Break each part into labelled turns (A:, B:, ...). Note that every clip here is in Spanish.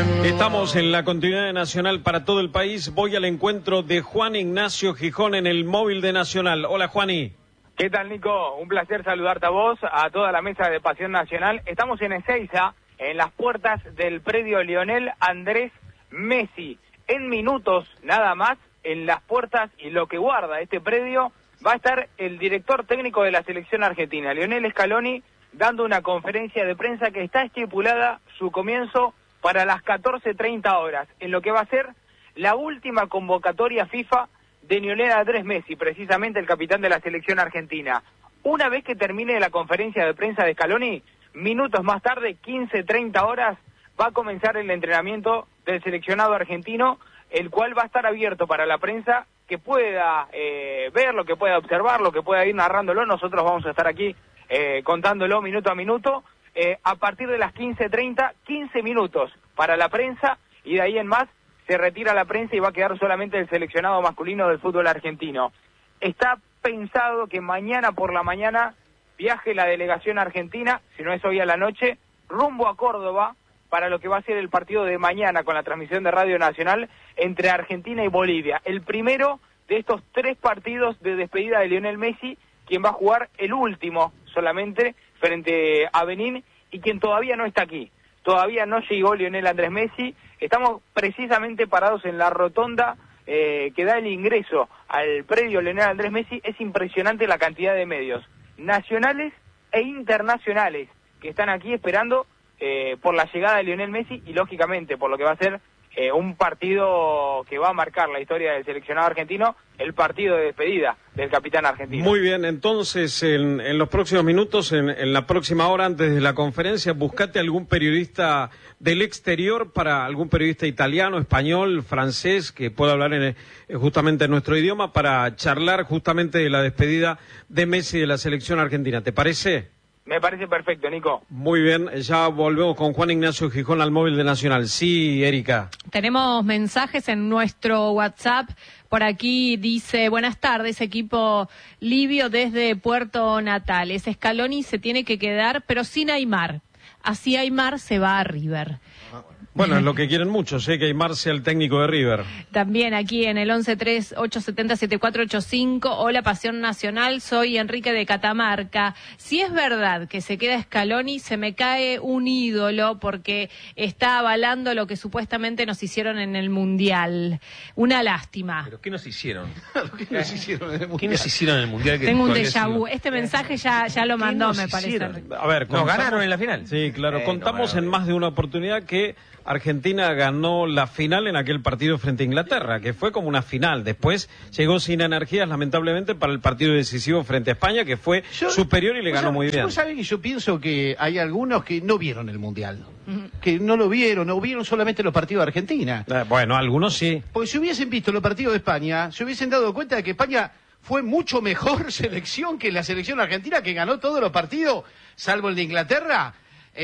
A: Estamos en la continuidad de Nacional para todo el país. Voy al encuentro de Juan Ignacio Gijón en el móvil de Nacional. Hola, Juani.
B: ¿Qué tal, Nico? Un placer saludarte a vos, a toda la mesa de Pasión Nacional. Estamos en Ezeiza, en las puertas del predio Lionel Andrés Messi. En minutos, nada más, en las puertas y lo que guarda este predio, va a estar el director técnico de la selección argentina, Lionel Scaloni, dando una conferencia de prensa que está estipulada su comienzo para las 14:30 horas, en lo que va a ser la última convocatoria FIFA de Lionel Andrés Messi, precisamente el capitán de la selección argentina. Una vez que termine la conferencia de prensa de Scaloni, minutos más tarde, 15:30 horas, va a comenzar el entrenamiento del seleccionado argentino, el cual va a estar abierto para la prensa que pueda verlo, que pueda observarlo, que pueda ir narrándolo. Nosotros vamos a estar aquí contándolo minuto a minuto. A partir de las 15:30, 15 minutos para la prensa, y de ahí en más se retira la prensa y va a quedar solamente el seleccionado masculino del fútbol argentino. Está pensado que mañana por la mañana viaje la delegación argentina, si no es hoy a la noche, rumbo a Córdoba para lo que va a ser el partido de mañana con la transmisión de Radio Nacional entre Argentina y Bolivia. El primero de estos 3 partidos de despedida de Lionel Messi, quien va a jugar el último solamente frente a Benín, y quien todavía no está aquí. Todavía no llegó Lionel Andrés Messi. Estamos precisamente parados en la rotonda que da el ingreso al predio Lionel Andrés Messi. Es impresionante la cantidad de medios nacionales e internacionales que están aquí esperando por la llegada de Lionel Messi y, lógicamente, por lo que va a ser un partido que va a marcar la historia del seleccionado argentino, el partido de despedida del capitán argentino.
A: Muy bien, entonces en los próximos minutos, en la próxima hora antes de la conferencia, buscate algún periodista del exterior, para algún periodista italiano, español, francés, que pueda hablar justamente en nuestro idioma, para charlar justamente de la despedida de Messi de la selección argentina. ¿Te parece?
B: Me parece perfecto, Nico.
A: Muy bien, ya volvemos con Juan Ignacio Gijón al móvil de Nacional. Sí, Erika.
C: Tenemos mensajes en nuestro WhatsApp. Por aquí dice: buenas tardes, equipo Livio desde Puerto Natales. Scaloni se tiene que quedar, pero sin Aimar. Así Aimar se va a River.
A: Bueno, es lo que quieren muchos, que Aimar sea el técnico de River.
C: También aquí en el 1138707485, hola Pasión Nacional, soy Enrique de Catamarca. Si es verdad que se queda Scaloni, se me cae un ídolo porque está avalando lo que supuestamente nos hicieron en el Mundial. Una lástima.
D: ¿Pero qué nos hicieron?
E: ¿Qué nos hicieron en el Mundial?
D: ¿Qué nos hicieron en el Mundial?
C: Tengo un déjà vu. Este mensaje ya lo mandó, me parece.
A: A ver,
D: nos ganaron en la final.
A: Sí, claro. Contamos en más de una oportunidad que Argentina ganó la final en aquel partido frente a Inglaterra, que fue como una final. Después llegó sin energías, lamentablemente, para el partido decisivo frente a España, que fue superior y le ganó muy bien.
E: ¿Vos sabés que yo pienso que hay algunos que no vieron el Mundial? Que no lo vieron, o vieron solamente los partidos de Argentina.
A: Bueno, algunos sí.
E: Porque si hubiesen visto los partidos de España, se hubiesen dado cuenta de que España fue mucho mejor selección que la selección argentina, que ganó todos los partidos, salvo el de Inglaterra.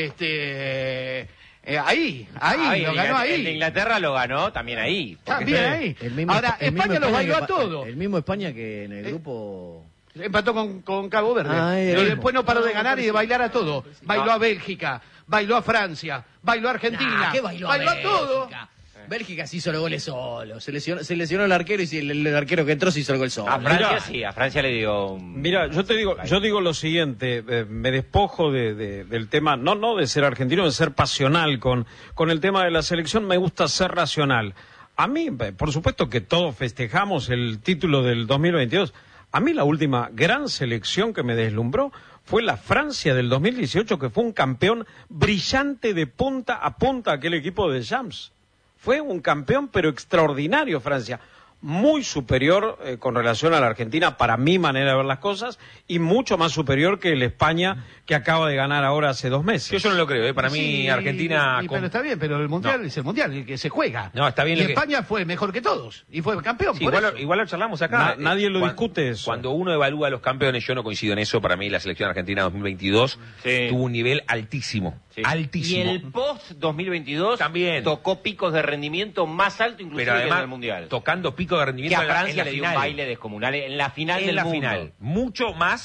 E: Ahí, lo ganó ahí.
F: El de Inglaterra lo ganó también ahí.
E: También ahí. Ahora, España los bailó a todos.
G: El mismo España que en el grupo...
E: Empató con Cabo Verde. Y después no paró de ganar y de bailar a todo. Bailó a Bélgica, bailó a Francia, bailó a Argentina.
G: ¿Qué bailó
E: a todo.
G: Bélgica se hizo los goles solo. Se lesionó el arquero, y el arquero que entró se hizo el gol solo.
F: A Francia sí, a Francia le dio...
A: Mira, yo digo lo siguiente, me despojo del tema, no de ser argentino, de ser pasional con el tema de la selección. Me gusta ser racional. A mí, por supuesto que todos festejamos el título del 2022. A mí la última gran selección que me deslumbró fue la Francia del 2018, que fue un campeón brillante de punta a punta, aquel equipo de Deschamps. Fue un campeón, pero extraordinario, Francia. Muy superior con relación a la Argentina, para mi manera de ver las cosas, y mucho más superior que el España que acaba de ganar ahora hace 2 meses.
D: Yo no lo creo, para mí Argentina...
E: Pero está bien, pero el Mundial es el Mundial, el que se juega.
D: No, está bien.
E: Y España fue mejor que todos, y fue campeón.
D: Sí, igual lo charlamos acá.
A: Nadie lo discute eso.
D: Cuando uno evalúa a los campeones, yo no coincido en eso. Para mí la selección argentina 2022 tuvo un nivel altísimo. Sí. Altísimo.
F: Y el post-2022
D: también
F: tocó picos de rendimiento más alto inclusive
D: pero además,
F: que en el Mundial.
D: Tocando picos de rendimiento
F: que a Francia
D: en la
F: le dio
D: final.
F: un baile descomunal en la final del mundo.
D: Mucho más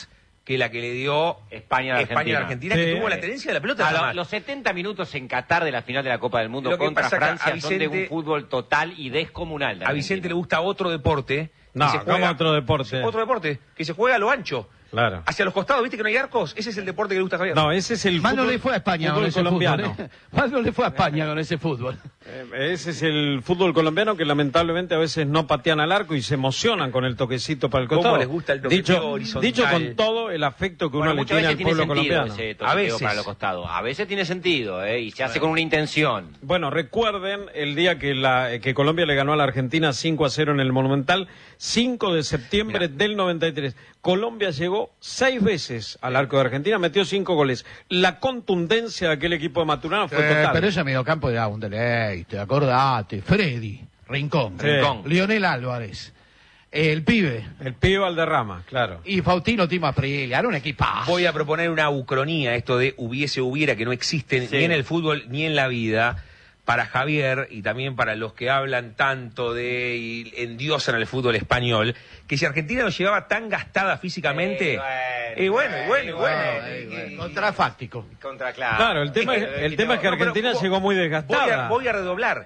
D: que la que le dio
F: España a la Argentina,
D: que
F: sí,
D: tuvo la tenencia de la pelota.
F: Los 70 minutos en Qatar de la final de la Copa del Mundo contra Francia son de un fútbol total y descomunal.
D: A Vicente le gusta otro deporte.
A: No, ¿cómo otro deporte?
D: Otro deporte, que se juega a lo ancho.
A: Claro.
D: Hacia los costados, ¿viste que no hay arcos? Ese es el deporte que le gusta a Javier.
A: No, ese es el
E: Más
A: fútbol,
E: no le fue a España con ese
A: colombiano.
E: fútbol, Más no le fue a España con ese fútbol.
A: Ese es el fútbol colombiano que lamentablemente a veces no patean al arco y se emocionan con el toquecito para el costado.
D: ¿Cómo les gusta el toqueteo horizontal?
A: Dicho con todo el afecto que uno le tiene al pueblo colombiano.
F: A veces para los costados. A veces tiene sentido, y se hace con una intención.
A: Bueno, recuerden el día que Colombia le ganó a la Argentina 5-0 en el Monumental, 5 de septiembre del 93. Colombia llegó 6 veces al arco de Argentina, metió 5 goles. La contundencia de aquel equipo de Maturana fue total.
E: Pero ese mediocampo era un deleite, acordate. Freddy, Rincón, Lionel Álvarez, el pibe
A: Valderrama, claro.
E: Y Faustino Timo Aprilia, era un equipazo.
D: Voy a proponer una ucronía, esto de hubiera, que no existe ni en el fútbol ni en la vida, para Javier y también para los que hablan tanto de y endiosan al fútbol español, que si Argentina nos llevaba tan gastada físicamente, bueno.
E: Contrafáctico.
A: Claro, el tema es que Argentina llegó muy desgastada.
D: Voy a redoblar.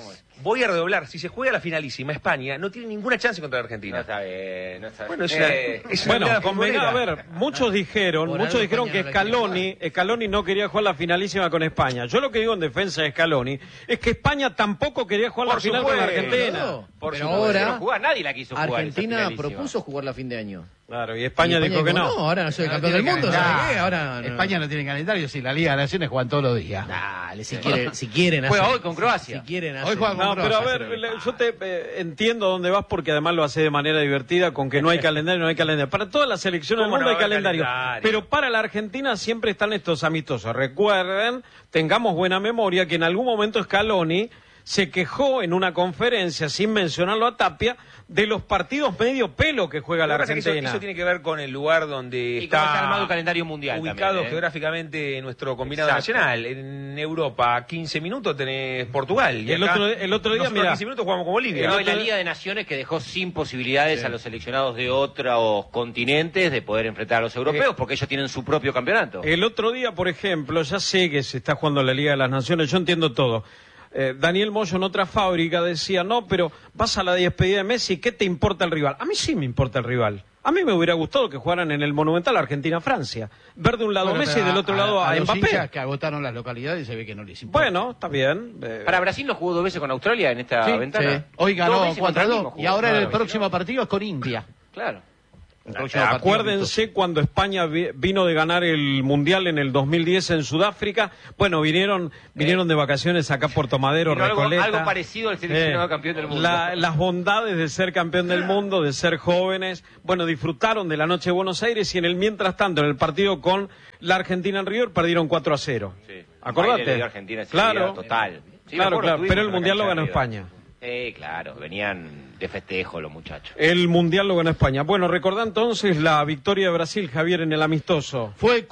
D: Si se juega la finalísima España, no tiene ninguna chance contra la Argentina.
F: No está bien.
A: Bueno, a ver, muchos dijeron que Scaloni no quería jugar la finalísima con España. Yo lo que digo en defensa de Scaloni es que España tampoco quería jugar la final con la Argentina.
G: Pero ahora
F: nadie la quiso jugar.
G: Argentina propuso jugar la fin de año.
A: Claro, y España dijo que no.
G: No, ahora no soy campeón del mundo.
E: España no tiene calendario, si la Liga de Naciones juegan todos los días.
G: Dale, si quieren
F: juega hoy con Croacia.
G: Si quieren
E: hoy juegan con
A: Croacia. Pero a ver, yo te entiendo dónde vas porque además lo hace de manera divertida con que no hay calendario, Para todas las selecciones del mundo hay calendario. Pero para la Argentina siempre están estos amistosos. Recuerden, tengamos buena memoria que en algún momento Scaloni se quejó en una conferencia, sin mencionarlo a Tapia, de los partidos medio pelo que juega la Argentina.
D: Eso tiene que ver con el lugar donde está
F: armado el calendario mundial
D: ubicado
F: también,
D: geográficamente nuestro combinado nacional. En Europa, 15 minutos tenés Portugal. Y
A: el otro día, mira,
D: 15 minutos jugamos con Bolivia.
F: No, la Liga de Naciones que dejó sin posibilidades a los seleccionados de otros continentes de poder enfrentar a los europeos, porque ellos tienen su propio campeonato.
A: El otro día, por ejemplo, ya sé que se está jugando la Liga de las Naciones, yo entiendo todo. Daniel Moyo en otra fábrica decía, no, pero vas a la despedida de Messi, ¿qué te importa el rival? A mí sí me importa el rival. A mí me hubiera gustado que jugaran en el Monumental Argentina-Francia. Ver de un lado Messi y del otro lado a Mbappé.
E: Los hinchas que agotaron las localidades se ve que no les importa.
A: Bueno, está bien.
F: Para Brasil no jugó 2 veces con Australia en esta ventana.
E: Sí. Hoy ganó 4-2 y ahora el próximo partido es con India.
F: Claro.
A: Acuérdense cuando España vino de ganar el Mundial en el 2010 en Sudáfrica. Bueno, vinieron de vacaciones acá a Puerto Madero, Recoleta.
F: Algo parecido al seleccionado campeón del mundo.
A: Las bondades de ser campeón del mundo, de ser jóvenes. Bueno, disfrutaron de la noche de Buenos Aires y en el mientras tanto, en el partido con la Argentina en River, perdieron 4-0.
F: Sí.
A: Acordate.
F: Argentina
A: claro,
F: total. Sí,
A: claro, pero el Mundial lo ganó España.
F: Claro, venían de festejo los muchachos.
A: El Mundial lo ganó España. Bueno, recordá entonces la victoria de Brasil, Javier, en el amistoso.
E: Fue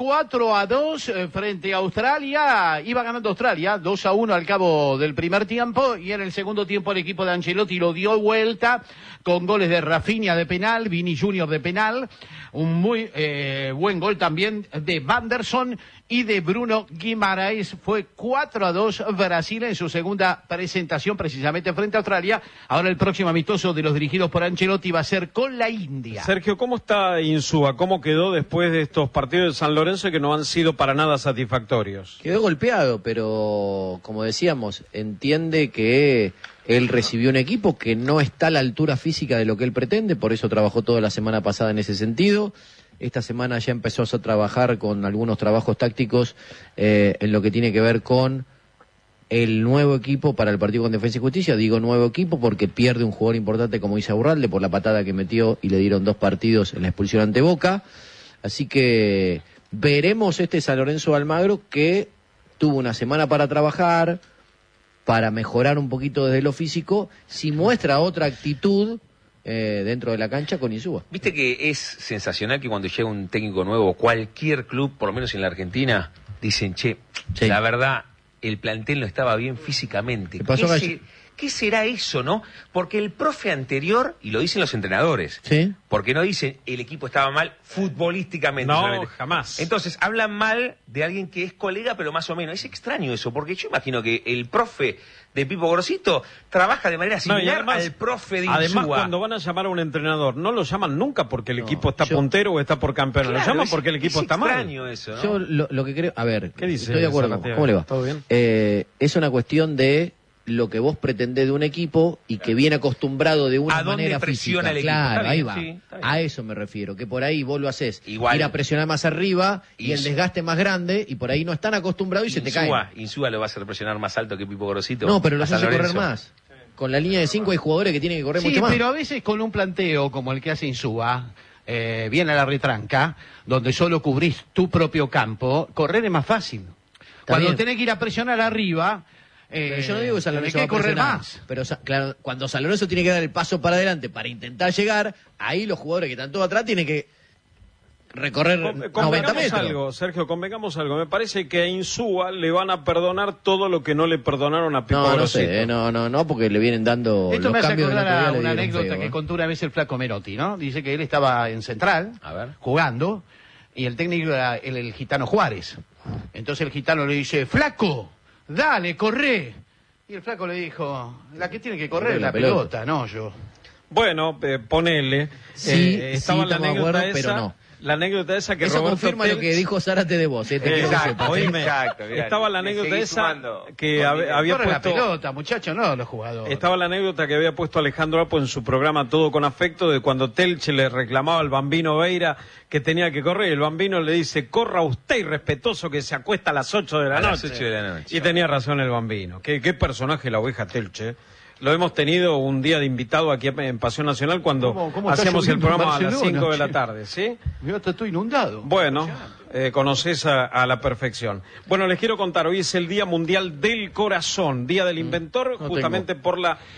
E: 4-2 frente a Australia. Iba ganando Australia, 2-1 al cabo del primer tiempo. Y en el segundo tiempo el equipo de Ancelotti lo dio vuelta con goles de Rafinha de penal, Vini Junior de penal. Un muy buen gol también de Vanderson y de Bruno Guimaraes. Fue 4-2 Brasil en su segunda presentación precisamente frente a Australia. Ahora el próximo amistoso de los dirigidos por Ancelotti va a ser con la India.
A: Sergio, ¿cómo está Insúa? ¿Cómo quedó después de estos partidos de San Lorenzo que no han sido para nada satisfactorios?
G: Quedó golpeado, pero como decíamos, entiende que él recibió un equipo que no está a la altura física de lo que él pretende, por eso trabajó toda la semana pasada en ese sentido. Esta semana ya empezó a trabajar con algunos trabajos tácticos en lo que tiene que ver con el nuevo equipo para el partido con Defensa y Justicia. Digo nuevo equipo porque pierde un jugador importante como Isaurralde por la patada que metió y le dieron 2 partidos en la expulsión ante Boca. Así que veremos este San Lorenzo Almagro que tuvo una semana para trabajar, para mejorar un poquito desde lo físico, si muestra otra actitud dentro de la cancha con Insúa.
D: Viste que es sensacional que cuando llega un técnico nuevo, cualquier club, por lo menos en la Argentina, dicen, che, la verdad, el plantel no estaba bien físicamente. ¿Qué será eso, no? Porque el profe anterior, y lo dicen los entrenadores,
G: ¿Sí?
D: porque no dicen el equipo estaba mal futbolísticamente.
A: No,
D: solamente.
A: jamás.
D: Entonces, hablan mal de alguien que es colega, pero más o menos. Es extraño eso, porque yo imagino que el profe de Pipo Gorosito trabaja de manera similar al profe de Insúa.
A: Además, cuando van a llamar a un entrenador, no lo llaman nunca porque el equipo está puntero o está por campeón.
D: Claro,
A: lo llaman porque el equipo está mal.
D: Es extraño eso, ¿no?
G: Yo lo que creo... A ver,
A: ¿Qué dice?
G: estoy de acuerdo.
A: Santiago?
G: ¿Cómo le va?
A: ¿Todo bien?
G: Es una cuestión de lo que vos pretendés de un equipo y que viene acostumbrado de una
D: ¿A dónde
G: manera
D: presiona
G: física.
D: el equipo?
G: Claro,
D: Está
G: ahí
D: bien,
G: va.
D: sí, está bien.
G: A eso me refiero, que por ahí vos lo haces
D: Igual.
G: ir a presionar más arriba y el
D: Ins-
G: desgaste más grande y por ahí no están acostumbrados y se te caen.
D: Insúa lo va a hacer presionar más alto que Pipo Gorosito.
G: No, pero
D: a
G: los
D: San
G: hace correr
D: Lorenzo.
G: más. Con la línea de 5 hay jugadores que tienen que correr
E: Sí,
G: mucho más.
E: pero a veces con un planteo como el que hace Insúa, viene a la retranca, donde solo cubrís tu propio campo, correr es más fácil. Cuando
G: bien.
E: tenés que ir a presionar arriba,
G: Pero yo no digo que San
E: tenés
G: Lorenzo
E: que
G: va a
E: correr
G: presionar,
E: más.
G: pero claro, cuando San Lorenzo tiene que dar el paso para adelante para intentar llegar, ahí los jugadores que están todos atrás tienen que recorrer 90
A: Convengamos
G: metros.
A: algo, Sergio, convengamos algo. Me parece que a Insúa le van a perdonar todo lo que no le perdonaron a Pipo
G: No, no
A: Gorosito.
G: sé, no, porque le vienen dando
E: Esto
G: los
E: me hace
G: cambios del
E: acordar
G: otro
E: a
G: día,
E: una
G: le dieron
E: anécdota
G: feo,
E: que contó una vez el flaco Menotti, ¿no? Dice que él estaba en Central,
D: A ver.
E: jugando, y el técnico era el gitano Juárez. Entonces el gitano le dice, flaco, dale, corre. Y el flaco le dijo, la que tiene que correr es la pelota, no yo.
A: Bueno, ponele.
G: Sí,
A: estaba
G: sí,
A: la
G: estamos de
A: anécdota
G: acuerdo,
A: esa.
G: pero no.
A: La anécdota esa que
G: Eso
A: Roberto
G: confirma lo que
A: Telch-
G: dijo Zárate de vos, te quiero que
D: Exacto,
G: sepas.
A: Oíme,
D: Exacto, mirá,
A: estaba la
D: le
A: anécdota
D: seguí
A: esa
D: sumando
A: que había
E: Corre la
A: puesto.
E: pelota, muchacho, no los jugadores.
A: Estaba la anécdota que había puesto Alejandro Apo en su programa Todo con Afecto, de cuando Telche le reclamaba al Bambino Veira que tenía que correr, y el Bambino le dice, corra usted, irrespetuoso, que se acuesta a las 8 de la
D: A las
A: noche.
D: 8 de la noche.
A: Y tenía razón el Bambino. Qué personaje la oveja Telche. Lo hemos tenido un día de invitado aquí en Pasión Nacional cuando
E: ¿Cómo está
A: hacíamos el
E: lloviendo en
A: programa a las
E: Barcelona,
A: 5 de la
E: che?
A: tarde, ¿sí?
E: Yo hasta estoy inundado.
A: Bueno, conoces a la perfección. Bueno, les quiero contar, hoy es el Día Mundial del Corazón, Día del Inventor,
G: no
A: justamente por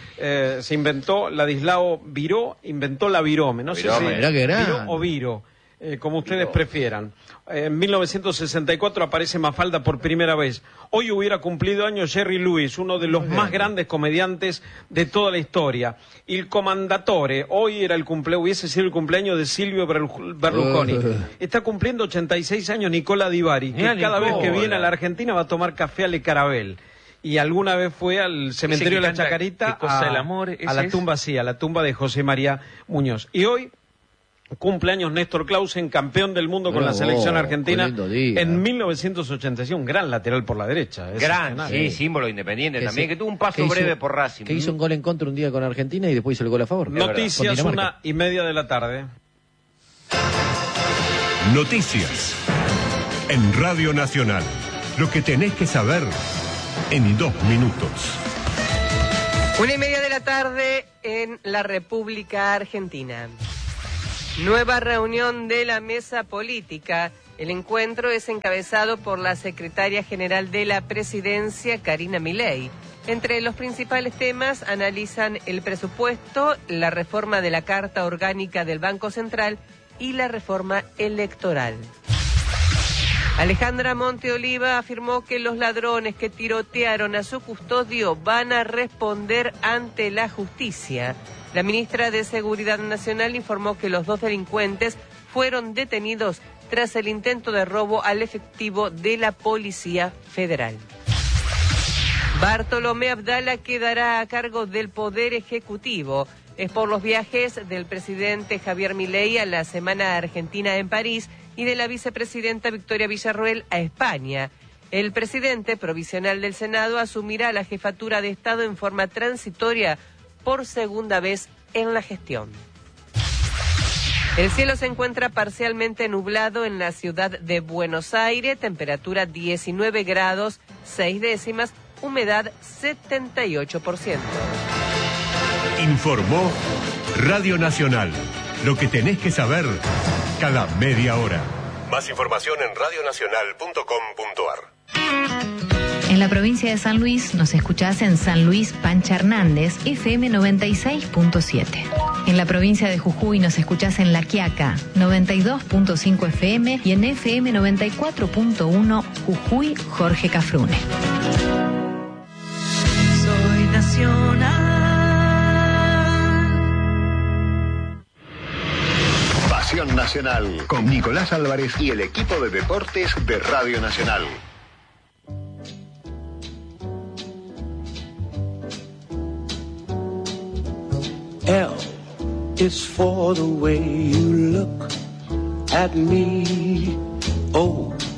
A: se inventó Ladislao Viró, inventó la virome, no sé
D: Virome.
A: si
G: Mirá qué grande.
A: Viró o Viro, como ustedes prefieran. En 1964 aparece Mafalda por primera vez. Hoy hubiera cumplido años Jerry Lewis, uno de los más grandes comediantes de toda la historia. Il Commendatore, hoy hubiese sido el cumpleaños de Silvio Berlusconi. Está cumpliendo 86 años Nicola Di Bari, que
D: Mirá,
A: cada vez que
D: Nicola.
A: viene a la Argentina va a tomar café a Le Carabel. Y alguna vez fue al cementerio de la
D: canta
A: Chacarita
D: ¿Qué cosa del amor?
A: a
D: ¿Ese
A: la
D: es?
A: tumba, sí, a la tumba de José María Muñoz. Y hoy cumpleaños Néstor Clausen, campeón del mundo con
G: Mirá
A: la selección
G: vos,
A: argentina
G: qué lindo día.
A: en 1986, un gran lateral por la derecha.
F: Gran,
A: excepcional.
F: sí, símbolo independiente
G: Que
F: también,
G: se-
F: que tuvo un paso
G: que hizo-
F: breve por Racing.
G: Que hizo un gol en contra un día con Argentina y después hizo el gol a favor.
A: Noticias,
G: Con Dinamarca.
A: 1:30 de la tarde.
H: Noticias. En Radio Nacional. Lo que tenés que saber en 2 minutos.
I: 1:30 de la tarde en la República Argentina. Nueva reunión de la mesa política. El encuentro es encabezado por la secretaria general de la presidencia, Karina Milei. Entre los principales temas analizan el presupuesto, la reforma de la Carta Orgánica del Banco Central y la reforma electoral. Alejandra Monteoliva afirmó que los ladrones que tirotearon a su custodio van a responder ante la justicia. La ministra de Seguridad Nacional informó que los 2 delincuentes fueron detenidos tras el intento de robo al efectivo de la Policía Federal. Bartolomé Abdala quedará a cargo del Poder Ejecutivo. Es por los viajes del presidente Javier Milei a la Semana Argentina en París y de la vicepresidenta Victoria Villarroel a España. El presidente provisional del Senado asumirá la jefatura de Estado en forma transitoria por segunda vez en la gestión. El cielo se encuentra parcialmente nublado en la ciudad de Buenos Aires, temperatura 19 grados 6 décimas, humedad 78%.
H: Informó Radio Nacional. Lo que tenés que saber cada media hora. Más información en radionacional.com.ar.
J: En la provincia de San Luis nos escuchás en San Luis Pancha Hernández, FM 96.7. En la provincia de Jujuy nos escuchás en La Quiaca, 92.5 FM y en FM 94.1 Jujuy Jorge Cafrune.
K: Soy nacional.
H: Nacional, con Nicolás Álvarez y el equipo de deportes de Radio Nacional.
K: L is for the way you look at me. O